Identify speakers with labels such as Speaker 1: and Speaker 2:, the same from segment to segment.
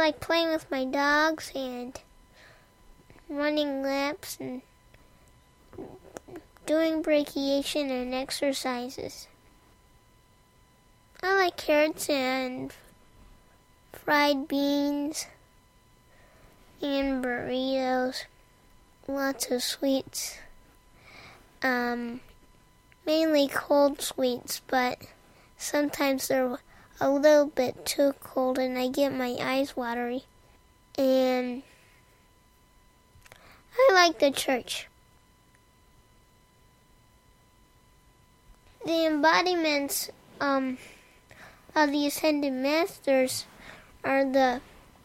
Speaker 1: like playing with my dogs and running laps and doing brachiation and exercises. I like carrots and fried beans and burritos, lots of sweets, mainly cold sweets, but sometimes they're a little bit too cold and I get my eyes watery. And I like the church. The embodiments of the Ascended Masters are the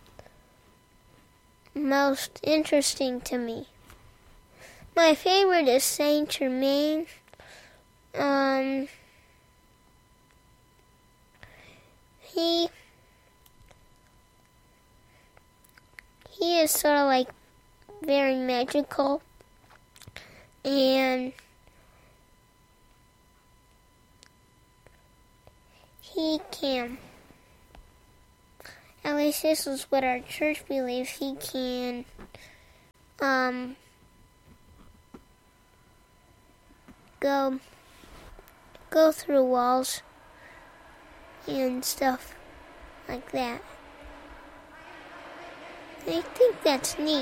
Speaker 1: most interesting to me. My favorite is Saint Germain. He is sort of like very magical, and he can, at least this is what our church believes, he can go through walls and stuff like that. I think that's neat.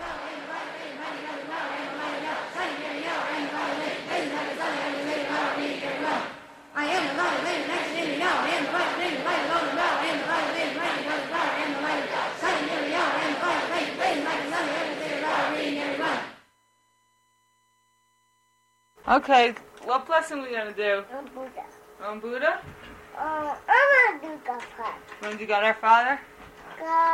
Speaker 2: Okay, what blessing are we going to do?
Speaker 3: On Buddha.
Speaker 2: On Buddha?
Speaker 3: I'm going to do God Father.
Speaker 2: You want to do God our Father?
Speaker 3: God